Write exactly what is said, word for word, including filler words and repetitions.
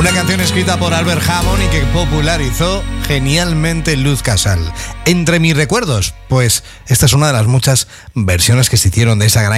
Una canción escrita por Albert Hammond y que popularizó genialmente Luz Casal. Entre mis recuerdos, pues esta es una de las muchas versiones que se hicieron de esa gran